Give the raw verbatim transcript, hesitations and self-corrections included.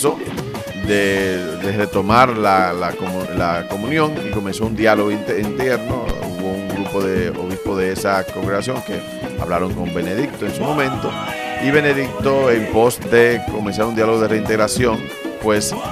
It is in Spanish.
proceso de, de retomar la, la, la comunión y comenzó un diálogo interno. Hubo un grupo de obispos de esa congregación que hablaron con Benedicto en su momento, y Benedicto, en pos de comenzar un diálogo de reintegración, pues